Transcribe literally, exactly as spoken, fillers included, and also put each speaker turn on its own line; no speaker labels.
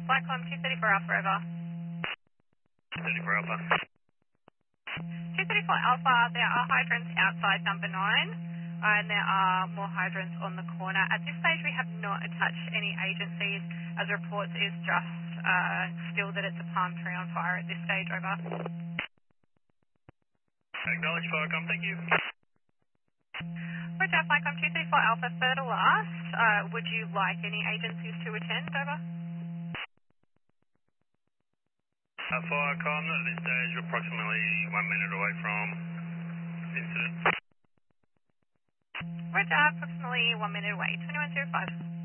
Flightcom two thirty-four Alpha over.
two thirty-four Alpha.
two thirty-four Alpha, there are hydrants outside number nine, and there are more hydrants on the corner. At this stage, we have not attached any agencies, as reports is just uh, still that it's a palm tree on fire at this stage, over.
Acknowledge Flightcom, thank you.
Roger, Flightcom two thirty-four Alpha, third to last. Uh, would you like any agencies to attend, over?
Uh, Flightcom, at this stage, we're approximately one minute away from incident.
Roger, approximately one minute away, twenty-one zero five.